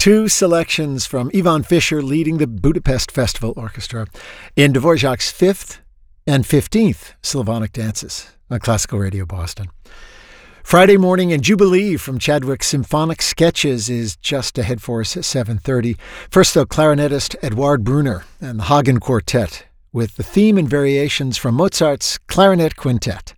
Two selections from Ivan Fischer leading the Budapest Festival Orchestra in Dvorak's 5th and 15th Slavonic Dances on Classical Radio Boston. Friday morning and Jubilee from Chadwick's Symphonic Sketches is just ahead for us at 7:30. First, though, clarinetist Eduard Brunner and the Hagen Quartet with the theme and variations from Mozart's Clarinet Quintet.